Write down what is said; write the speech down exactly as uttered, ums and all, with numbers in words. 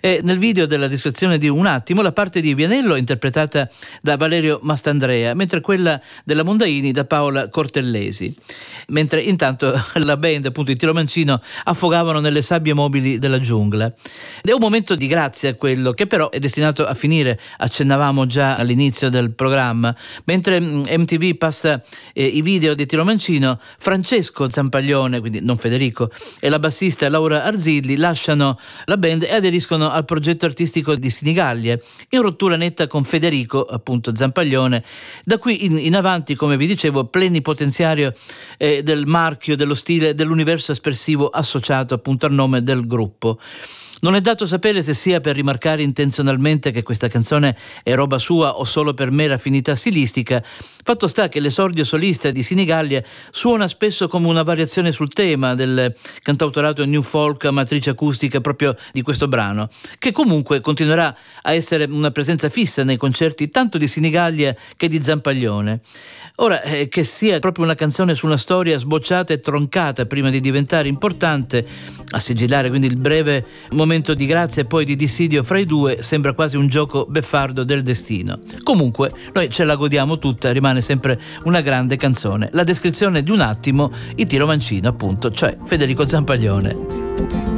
E nel video della descrizione di Un attimo la parte di Vianello è interpretata da Valerio Mastandrea, mentre quella della Mondaini da Paola Cortellesi. Mentre intanto la band, appunto i Tiro Mancino, affogavano nelle sabbie mobili della giungla. Ed è un momento di grazia quello, che però è destinato a finire, accennavamo già all'inizio del programma. Mentre M T V passa eh, i video di Tiro Mancino, Francesco Zampaglione, quindi non Federico, e la bassista Laura Arzilli lasciano la band e aderiscono al progetto artistico di Sinigallia, in rottura netta con Federico, appunto Zampaglione, da qui in, in avanti, come vi dicevo, plenipotenziario eh, del marchio, dello stile, dell'universo espressivo associato appunto al nome del gruppo. Non è dato sapere se sia per rimarcare intenzionalmente che questa canzone è roba sua o solo per mera affinità stilistica. Fatto sta che l'esordio solista di Sinigallia suona spesso come una variazione sul tema del cantautorato new folk a matrice acustica proprio di questo brano, che comunque continuerà a essere una presenza fissa nei concerti tanto di Sinigallia che di Zampaglione. Ora, eh, che sia proprio una canzone su una storia sbocciata e troncata prima di diventare importante, a sigillare quindi il breve momento di grazia e poi di dissidio fra i due, sembra quasi un gioco beffardo del destino. Comunque, noi ce la godiamo tutta, rimane sempre una grande canzone. La descrizione di Un attimo, i Tiro Mancino, appunto, cioè Federico Zampaglione.